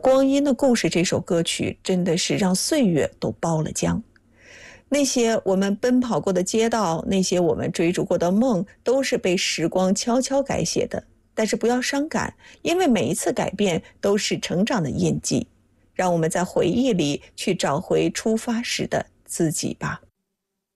光阴的故事》这首歌曲真的是让岁月都包了浆。那些我们奔跑过的街道，那些我们追逐过的梦，都是被时光悄悄改写的。但是不要伤感，因为每一次改变都是成长的印记。让我们在回忆里去找回出发时的自己吧。